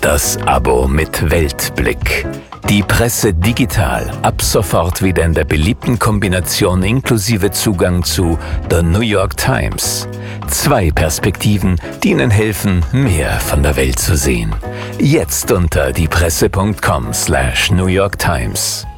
Das Abo mit Weltblick. Die Presse digital, ab sofort wieder in der beliebten Kombination inklusive Zugang zu The New York Times. 2 Perspektiven, die Ihnen helfen, mehr von der Welt zu sehen. Jetzt unter diepresse.com/New York Times.